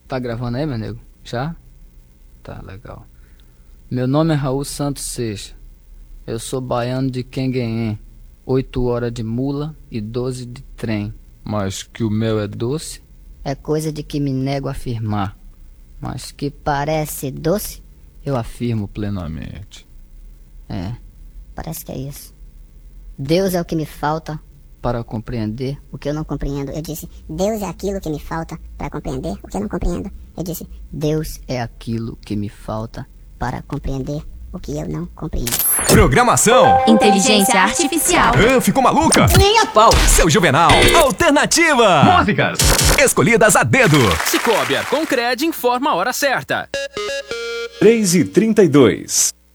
Tá gravando aí, meu nego? Já? Tá, legal. Meu nome é Raul Santos Seixas. Eu sou baiano de Quenguém. 8 horas de mula e 12 de trem. Mas que o mel é doce? É coisa de que me nego a afirmar. Mas que parece doce? Eu afirmo plenamente. É, parece que é isso. Deus é o que me falta para compreender o que eu não compreendo. Eu disse, Deus é aquilo que me falta para compreender o que eu não compreendo. Eu disse, Deus é aquilo que me falta para compreender o que eu não compreendo. Programação. Inteligência artificial. Ficou maluca? Nem a pau. Seu Juvenal. Alternativa. Músicas escolhidas a dedo. Cicobi Concred informa a hora certa. 3h32.